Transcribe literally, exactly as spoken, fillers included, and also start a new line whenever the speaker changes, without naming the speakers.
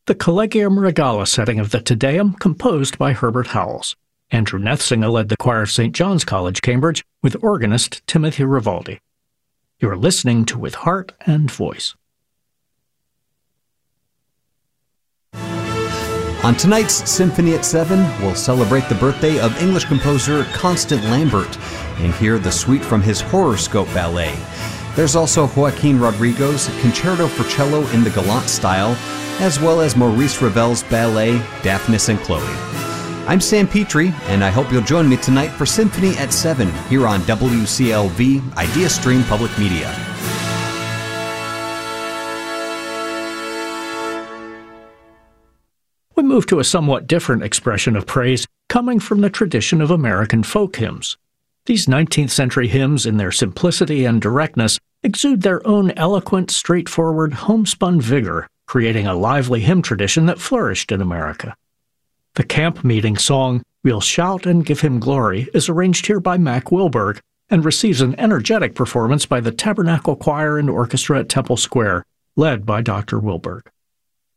the Collegium Regale setting of the Te Deum composed by Herbert Howells. Andrew Nethsinger led the choir of Saint John's College, Cambridge, with organist Timothy Rivaldi. You're listening to With Heart and Voice.
On tonight's Symphony at seven, we'll celebrate the birthday of English composer Constant Lambert and hear the suite from his Horoscope ballet. There's also Joaquin Rodrigo's Concerto for Cello in the Galant style, as well as Maurice Ravel's ballet Daphnis and Chloe. I'm Sam Petrie, and I hope you'll join me tonight for Symphony at seven here on W C L V Idea Stream Public Media.
We move to a somewhat different expression of praise coming from the tradition of American folk hymns. These nineteenth century hymns, in their simplicity and directness, exude their own eloquent, straightforward, homespun vigor, creating a lively hymn tradition that flourished in America. The camp meeting song, We'll Shout and Give Him Glory, is arranged here by Mac Wilberg and receives an energetic performance by the Tabernacle Choir and Orchestra at Temple Square, led by Doctor Wilberg.